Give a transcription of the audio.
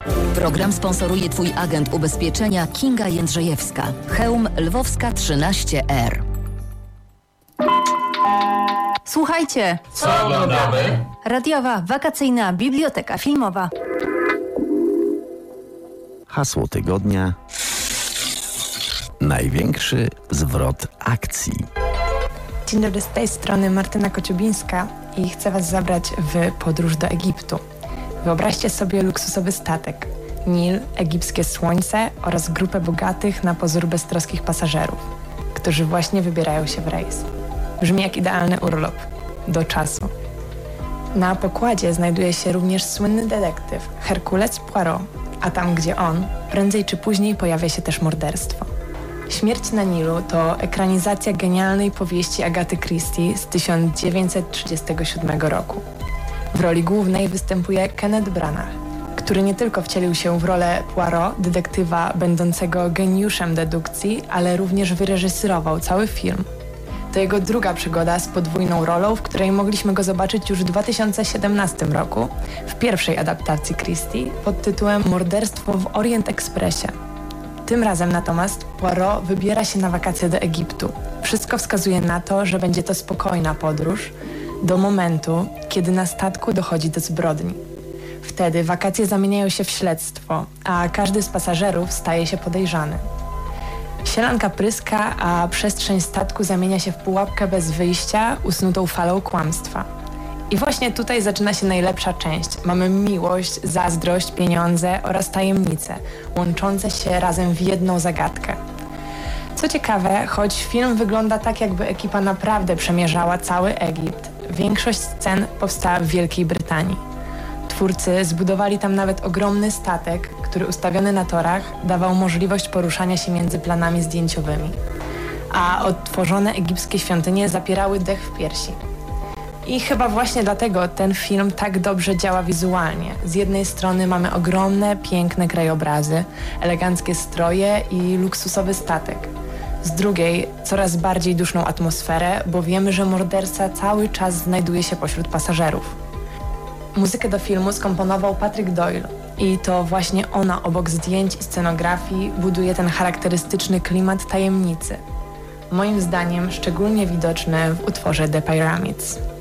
Program sponsoruje Twój agent ubezpieczenia Kinga Jędrzejewska. Chełm Lwowska 13R. Słuchajcie! Co oglądamy? Radiowa wakacyjna biblioteka filmowa. Hasło tygodnia: największy zwrot akcji. Dzień dobry, z tej strony Martyna Kociubińska i chcę Was zabrać w podróż do Egiptu. Wyobraźcie sobie luksusowy statek, Nil, egipskie słońce oraz grupę bogatych, na pozór beztroskich pasażerów, którzy właśnie wybierają się w rejs. Brzmi jak idealny urlop. Do czasu. Na pokładzie znajduje się również słynny detektyw Hercule Poirot, a tam gdzie on, prędzej czy później pojawia się też morderstwo. Śmierć na Nilu to ekranizacja genialnej powieści Agaty Christie z 1937 roku. W roli głównej występuje Kenneth Branagh, który nie tylko wcielił się w rolę Poirot, detektywa będącego geniuszem dedukcji, ale również wyreżyserował cały film. To jego druga przygoda z podwójną rolą, w której mogliśmy go zobaczyć już w 2017 roku w pierwszej adaptacji Christie pod tytułem Morderstwo w Orient Expressie. Tym razem natomiast Poirot wybiera się na wakacje do Egiptu. Wszystko wskazuje na to, że będzie to spokojna podróż do momentu, kiedy na statku dochodzi do zbrodni. Wtedy wakacje zamieniają się w śledztwo, a każdy z pasażerów staje się podejrzany. Sielanka pryska, a przestrzeń statku zamienia się w pułapkę bez wyjścia, usnutą falą kłamstwa. I właśnie tutaj zaczyna się najlepsza część. Mamy miłość, zazdrość, pieniądze oraz tajemnice, łączące się razem w jedną zagadkę. Co ciekawe, choć film wygląda tak, jakby ekipa naprawdę przemierzała cały Egipt, większość scen powstała w Wielkiej Brytanii. Twórcy zbudowali tam nawet ogromny statek, który ustawiony na torach dawał możliwość poruszania się między planami zdjęciowymi. A odtworzone egipskie świątynie zapierały dech w piersi. I chyba właśnie dlatego ten film tak dobrze działa wizualnie. Z jednej strony mamy ogromne, piękne krajobrazy, eleganckie stroje i luksusowy statek. Z drugiej coraz bardziej duszną atmosferę, bo wiemy, że morderca cały czas znajduje się pośród pasażerów. Muzykę do filmu skomponował Patrick Doyle i to właśnie ona obok zdjęć i scenografii buduje ten charakterystyczny klimat tajemnicy. Moim zdaniem szczególnie widoczny w utworze The Pyramids.